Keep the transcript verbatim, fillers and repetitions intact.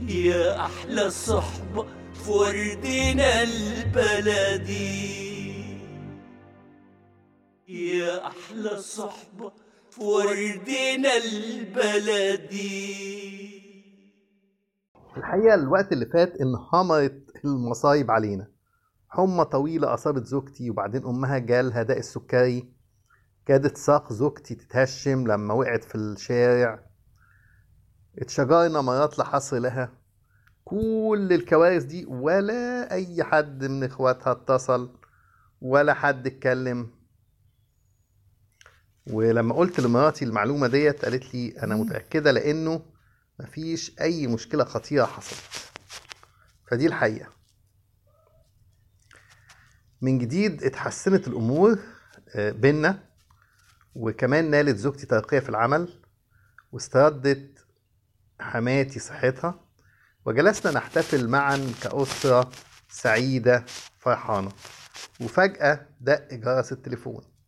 يا أحلى صحبة في وردنا البلدي، يا أحلى صحبة في وردنا البلدي. الحقيقة الوقت اللي فات انهمرت المصايب علينا. حمى طويلة أصابت زوجتي، وبعدين أمها جالها داء السكري، كادت ساق زوجتي تتهشم لما وقعت في الشارع، اتشجرنا مرات لا حصر لها. كل الكوارث دي ولا أي حد من إخواتها اتصل ولا حد اتكلم. ولما قلت لمراتي المعلومة ديت قالت لي أنا متأكدة لأنه مفيش أي مشكلة خطيرة حصلت. فدي الحقيقة. من جديد اتحسنت الأمور بينا، وكمان نالت زوجتي ترقية في العمل، واستردت حماتي صحتها، وجلسنا نحتفل معا كأسرة سعيدة فرحانة. وفجأة دق جرس التليفون.